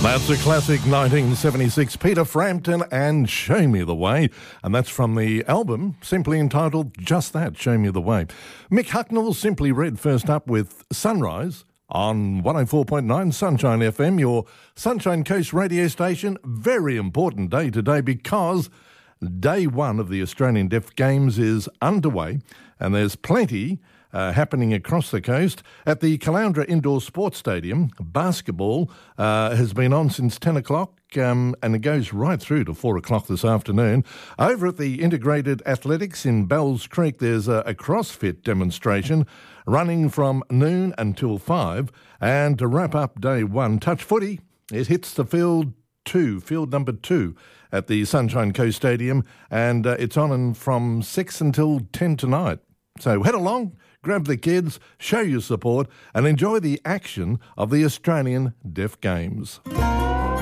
That's a classic 1976 Peter Frampton and Show Me the Way, and that's from the album simply entitled Just That, Show Me the Way. Mick Hucknall, Simply Red, first up with Sunrise on 104.9 Sunshine FM, your Sunshine Coast radio station. Very important day today because day one of the Australian Deaf Games is underway, and there's plenty happening across the coast. At the Caloundra Indoor Sports Stadium, basketball has been on since 10 o'clock and it goes right through to 4 o'clock this afternoon. Over at the Integrated Athletics in Bells Creek, there's a CrossFit demonstration running from noon until 5. And to wrap up day one, touch footy, it hits the field number 2 at the Sunshine Coast Stadium, and it's on from 6 until 10 tonight. So head along, grab the kids, show your support, and enjoy the action of the Australian Deaf Games.